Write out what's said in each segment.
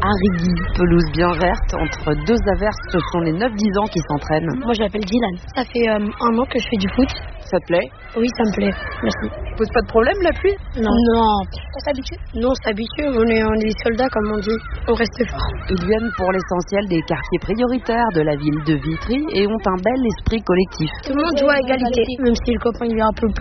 Arrigui, pelouse bien verte, entre deux averses, ce sont les 9-10 ans qui s'entraînent. Moi je m'appelle Dylan, ça fait 1 an que je fais du foot. Ça te plaît? Oui, ça me plaît, merci. Pose pas de problème la pluie? Non. On s'habitue? Non, on s'habitue, on est des soldats comme on dit, on reste fort. Ils viennent pour l'essentiel des quartiers prioritaires de la ville de Vitry et ont un bel esprit collectif. Tout le monde joue à égalité, même si le copain il est un peu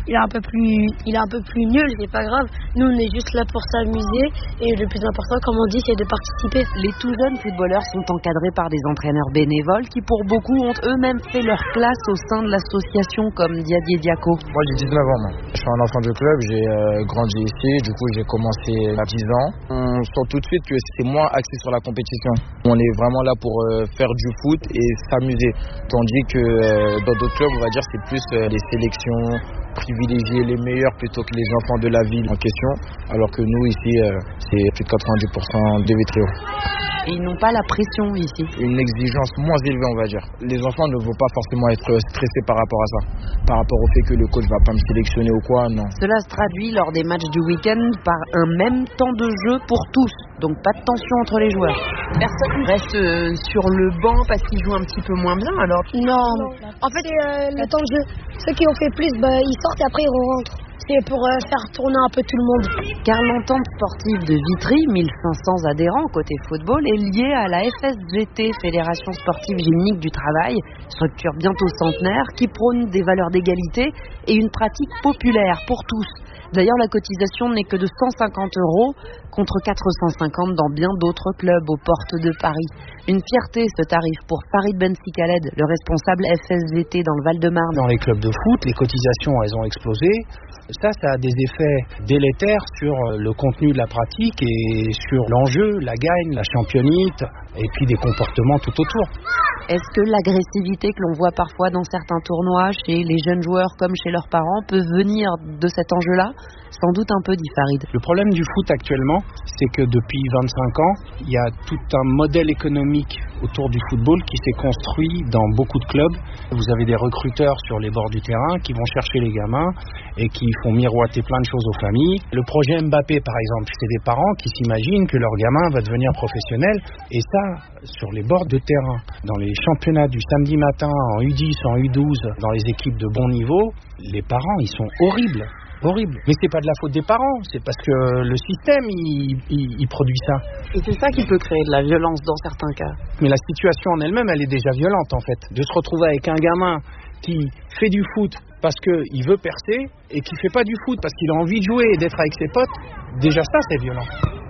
plus nul, c'est pas grave. Nous on est juste là pour s'amuser et le plus important, comme on dit, c'est de participer. Les tout jeunes footballeurs sont encadrés par des entraîneurs bénévoles qui pour beaucoup ont eux-mêmes fait leur place au sein de l'association comme Diadier Diaco. Moi j'ai 19 ans, je suis un enfant de club, j'ai grandi ici, du coup j'ai commencé à 10 ans. On sent tout de suite que c'est moins axé sur la compétition. On est vraiment là pour faire du foot et s'amuser, tandis que dans d'autres clubs on va dire c'est plus les sélections, privilégier les meilleurs plutôt que les enfants de la ville en question, alors que nous ici c'est plus de 90% de Vitry. Et ils n'ont pas la pression ici. Une exigence moins élevée on va dire. Les enfants ne vont pas forcément être stressés par rapport à ça, par rapport au fait que le coach va pas me sélectionner ou quoi, non. Cela se traduit lors des matchs du week-end par un même temps de jeu pour tous, donc pas de tension entre les joueurs. Personne reste sur le banc parce qu'ils jouent un petit peu moins bien alors? Non, en fait le temps de jeu, ceux qui ont fait plus, ils sortent et après ils rentrent. C'est pour faire tourner un peu tout le monde. Car l'entente sportive de Vitry, 1500 adhérents côté football, est liée à la FSGT, Fédération Sportive Gymnique du Travail, structure bientôt centenaire qui prône des valeurs d'égalité et une pratique populaire pour tous. D'ailleurs, la cotisation n'est que de 150 € contre 450 dans bien d'autres clubs aux portes de Paris. Une fierté ce tarif pour Farid Bensi Khaled, le responsable FSGT dans le Val-de-Marne. Dans les clubs de foot, les cotisations elles ont explosé. Ça a des effets délétères sur le contenu de la pratique et sur l'enjeu, la gagne, la championnite et puis des comportements tout autour. Est-ce que l'agressivité que l'on voit parfois dans certains tournois chez les jeunes joueurs comme chez leurs parents peut venir de cet enjeu-là? Sans doute un peu, dit Farid. Le problème du foot actuellement, c'est que depuis 25 ans, il y a tout un modèle économique autour du football qui s'est construit dans beaucoup de clubs. Vous avez des recruteurs sur les bords du terrain qui vont chercher les gamins et qui font miroiter plein de choses aux familles. Le projet Mbappé, par exemple, c'est des parents qui s'imaginent que leur gamin va devenir professionnel. Et ça, sur les bords de terrain, dans les championnats du samedi matin, en U10, en U12, dans les équipes de bon niveau, les parents, ils sont horribles. Horrible. Mais c'est pas de la faute des parents, c'est parce que le système, il produit ça. Et c'est ça qui peut créer de la violence dans certains cas. Mais la situation en elle-même, elle est déjà violente en fait. De se retrouver avec un gamin qui fait du foot parce qu'il veut percer et qui fait pas du foot parce qu'il a envie de jouer et d'être avec ses potes, déjà ça c'est violent.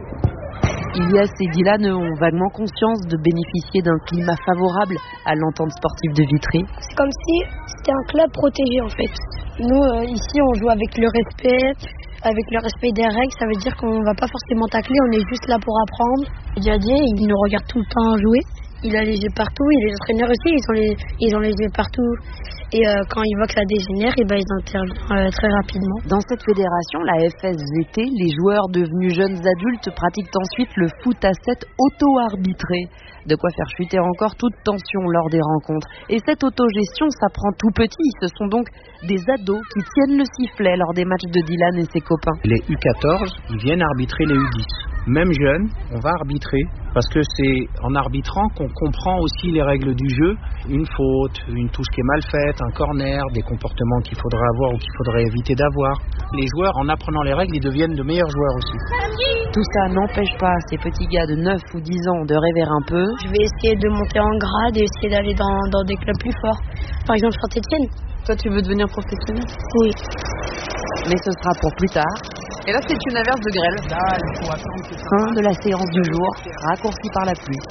Ilyes et Dylan ont vaguement conscience de bénéficier d'un climat favorable à l'entente sportive de Vitry. C'est comme si c'était un club protégé en fait. Nous, ici, on joue avec le respect des règles. Ça veut dire qu'on va pas forcément tacler, on est juste là pour apprendre. Diadier, il nous regarde tout le temps jouer. Il a les yeux partout, et les entraîneurs aussi, ils ont les yeux partout. Et quand ils voient que ça dégénère, ils interviennent très rapidement. Dans cette fédération, la FSGT, les joueurs devenus jeunes adultes pratiquent ensuite le foot à 7 auto-arbitré. De quoi faire chuter encore toute tension lors des rencontres. Et cette autogestion s'apprend tout petit. Ce sont donc des ados qui tiennent le sifflet lors des matchs de Dylan et ses copains. Les U14, ils viennent arbitrer les U10. Même jeunes, on va arbitrer parce que c'est en arbitrant qu'on comprend aussi les règles du jeu. Une faute, une touche qui est mal faite, un corner, des comportements qu'il faudrait avoir ou qu'il faudrait éviter d'avoir. Les joueurs, en apprenant les règles, ils deviennent de meilleurs joueurs aussi. Tout ça n'empêche pas ces petits gars de 9 ou 10 ans de rêver un peu. Je vais essayer de monter en grade et essayer d'aller dans des clubs plus forts. Par exemple, Saint-Etienne. Toi, tu veux devenir professionnel? Oui. Mais ce sera pour plus tard. Et là, c'est une averse de grêle. Fin de la séance du jour, raccourcie par la pluie.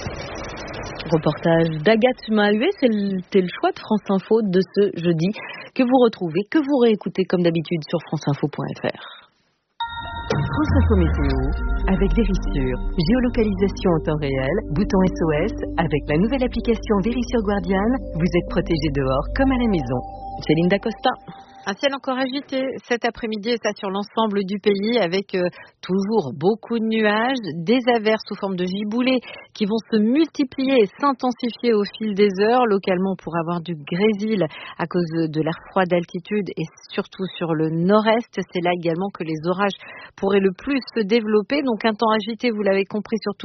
Reportage d'Agathe Mahuet, c'était le choix de France Info de ce jeudi, que vous retrouvez, que vous réécoutez comme d'habitude sur franceinfo.fr. France Info Météo, avec Vérissure, géolocalisation en temps réel, bouton SOS, avec la nouvelle application Vérissure Guardian, vous êtes protégé dehors comme à la maison. Céline Dacosta. Un ciel encore agité cet après-midi et ça sur l'ensemble du pays avec toujours beaucoup de nuages, des averses sous forme de giboulées qui vont se multiplier et s'intensifier au fil des heures. Localement, on pourra avoir du grésil à cause de l'air froid d'altitude et surtout sur le nord-est. C'est là également que les orages pourraient le plus se développer. Donc un temps agité, vous l'avez compris, surtout